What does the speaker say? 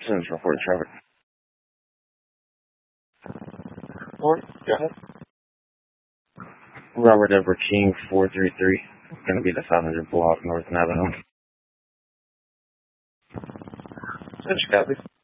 Sims reporting traffic. Or, go ahead. Robert Edward King, 433. Gonna be the 500 block, North Navajo. Copy.